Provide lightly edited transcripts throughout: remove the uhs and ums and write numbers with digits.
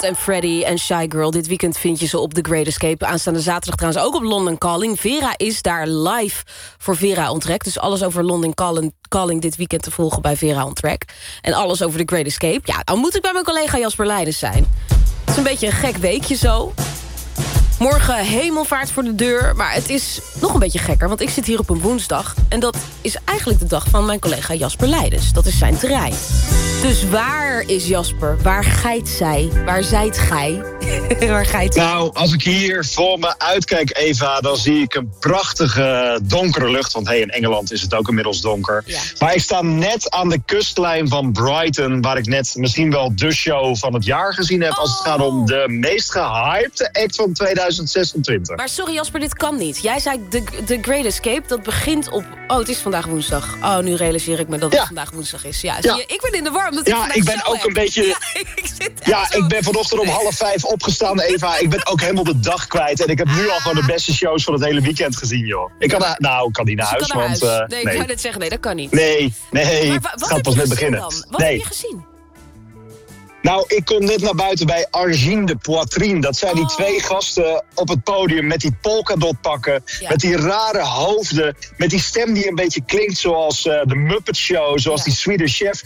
en Freddy en Shy Girl. Dit weekend vind je ze op The Great Escape. Aanstaande zaterdag trouwens ook op London Calling. Vera is daar live voor Vera on Track. Dus alles over London Calling dit weekend te volgen bij Vera on Track. En alles over The Great Escape. Ja, dan moet ik bij mijn collega Jasper Leidens zijn. Het is een beetje een gek weekje zo. Morgen hemelvaart voor de deur, maar het is nog een beetje gekker... want ik zit hier op een woensdag en dat is eigenlijk de dag van mijn collega Jasper Leidens. Dat is zijn terrein. Dus waar is Jasper? Waar geit zij? Waar zijt gij? Waar geit zij? Nou, als ik hier voor me uitkijk, Eva... dan zie ik een prachtige donkere lucht. Want in Engeland is het ook inmiddels donker. Ja. Maar ik sta net aan de kustlijn van Brighton... waar ik net misschien wel de show van het jaar gezien heb... als het gaat om de meest gehypte act van 2026. Maar sorry Jasper, dit kan niet. Jij zei The Great Escape, dat begint op... Oh, het is vandaag woensdag. Oh, nu realiseer ik me dat het vandaag woensdag is. Ja, zie je, ik ben in de war. Ik ben ook een beetje... ik ben vanochtend om 4:30 opgestaan, Eva. Ik ben ook helemaal de dag kwijt. En ik heb nu al gewoon de beste shows van het hele weekend gezien, joh. Ik kan niet naar huis, want... nee, ik ga net zeggen, nee, dat kan niet. Nee, het gaat pas net beginnen. Wat heb je gezien? Nou, ik kom net naar buiten bij Argine de Poitrine. Dat zijn die twee gasten op het podium met die polkadotpakken... met die rare hoofden, met die stem die een beetje klinkt zoals de Muppet Show... zoals die Swedish Chef.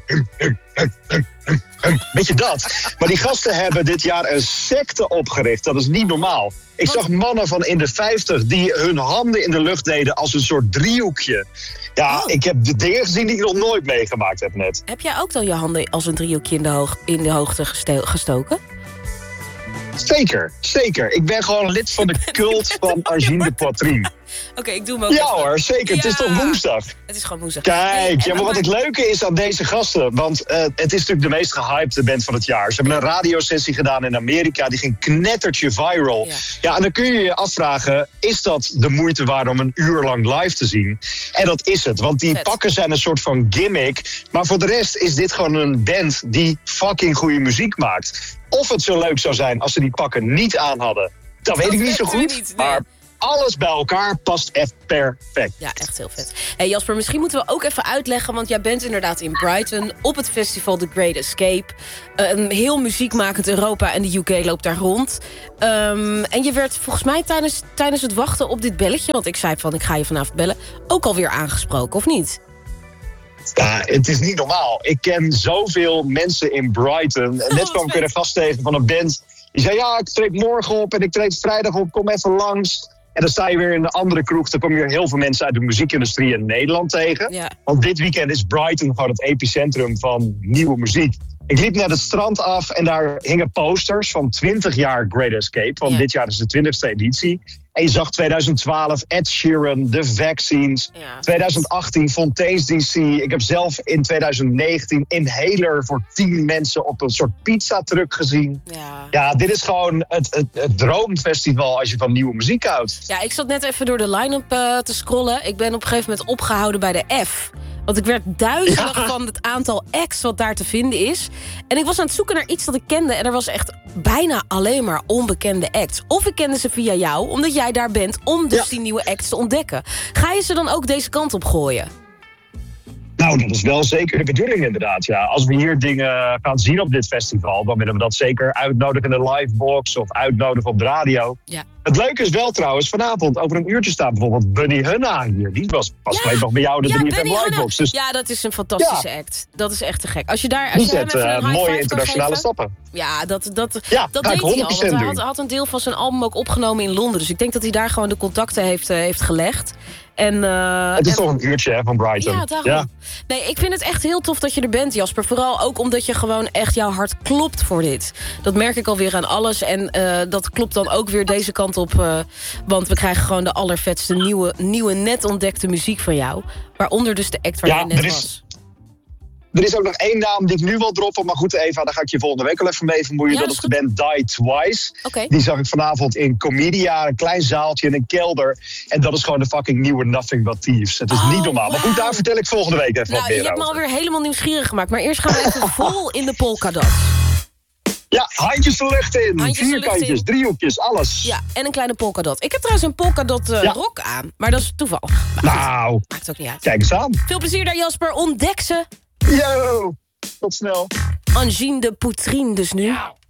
Weet je dat? Maar die gasten hebben dit jaar een secte opgericht. Dat is niet normaal. Ik zag mannen van in de 50 die hun handen in de lucht deden als een soort driehoekje. Ja, ik heb de dingen gezien die ik nog nooit meegemaakt heb net. Heb jij ook dan je handen als een driehoekje in de hoogte gestoken? Zeker. Ik ben gewoon lid van de cult van Argine de Poitrine. Oké, ik doe hem ook Ja hoor, zeker. Ja. Het is toch woensdag? Het is gewoon woensdag. Kijk, maar wat het leuke is aan deze gasten... want het is natuurlijk de meest gehypte band van het jaar. Ze hebben een radiosessie gedaan in Amerika. Die ging knettertje viral. Ja, en dan kun je je afvragen... is dat de moeite waard om een uur lang live te zien? En dat is het, want die pakken zijn een soort van gimmick. Maar voor de rest is dit gewoon een band... die fucking goede muziek maakt. Of het zo leuk zou zijn als ze die pakken niet aan hadden... dat weet ik niet zo goed, maar... alles bij elkaar past echt perfect. Ja, echt heel vet. Hey Jasper, misschien moeten we ook even uitleggen... want jij bent inderdaad in Brighton op het festival The Great Escape. Een heel muziekmakend Europa en de UK loopt daar rond. En je werd volgens mij tijdens het wachten op dit belletje... want ik zei van, ik ga je vanavond bellen... ook alweer aangesproken, of niet? Ja, het is niet normaal. Ik ken zoveel mensen in Brighton. Net kwam ik weer een gast tegen van een band... die zei, ja, ik treed morgen op en ik treed vrijdag op, kom even langs... En dan sta je weer in een andere kroeg. Dan kom je weer heel veel mensen uit de muziekindustrie in Nederland tegen. Ja. Want dit weekend is Brighton gewoon het epicentrum van nieuwe muziek. Ik liep net het strand af en daar hingen posters van 20 jaar Great Escape. Want dit jaar is de 20e editie. En je zag 2012 Ed Sheeran, The Vaccines. Ja. 2018 Fontaine's DC. Ik heb zelf in 2019 Inhaler voor 10 mensen op een soort pizzatruck gezien. Ja, dit is gewoon het droomfestival als je van nieuwe muziek houdt. Ja, ik zat net even door de line-up te scrollen. Ik ben op een gegeven moment opgehouden bij de F. Want ik werd duizelig van het aantal acts wat daar te vinden is. En ik was aan het zoeken naar iets dat ik kende. En er was echt bijna alleen maar onbekende acts. Of ik kende ze via jou, omdat jij daar bent... om dus die nieuwe acts te ontdekken. Ga je ze dan ook deze kant op gooien? Nou, dat is wel zeker de bedoeling inderdaad. Ja. Als we hier dingen gaan zien op dit festival... dan willen we dat zeker uitnodigen in de livebox... of uitnodigen op de radio. Ja. Het leuke is wel trouwens, vanavond over een uurtje staat bijvoorbeeld Bunny Hunna hier. Die was pas geleden nog bij jou de 3FM livebox. Dus... Ja, dat is een fantastische act. Dat is echt te gek. Als je daar, die zet mooie internationale stappen. Ja, dat deed hij al. Want hij had een deel van zijn album ook opgenomen in Londen. Dus ik denk dat hij daar gewoon de contacten heeft gelegd. Het is toch een uurtje van Brighton. Ja, daarom. Ja. Nee, ik vind het echt heel tof dat je er bent, Jasper. Vooral ook omdat je gewoon echt jouw hart klopt voor dit. Dat merk ik alweer aan alles. En dat klopt dan ook weer deze kant op. Want we krijgen gewoon de allervetste nieuwe net ontdekte muziek van jou. Waaronder dus de act waar jij net was. Er is ook nog één naam die ik nu wil droppen. Maar goed, Eva, daar ga ik je volgende week al even mee vermoeien. Dat is de band Die Twice. Okay. Die zag ik vanavond in Comedia. Een klein zaaltje in een kelder. En dat is gewoon de fucking nieuwe Nothing But Thieves. Het is niet normaal. Maar goed, daar vertel ik volgende week even wat meer over. Je hebt me alweer helemaal nieuwsgierig gemaakt. Maar eerst gaan we even vol in de polkadot. Ja, handjes de lucht in. Vierkantjes, driehoekjes, alles. Ja, en een kleine polkadot. Ik heb trouwens een polkadot rok aan. Maar dat is toeval. Nou, maakt ook niet uit. Kijk eens aan. Veel plezier daar, Jasper. Ontdek ze. Yo, tot snel. Argine de Poitrine dus nu. Ja.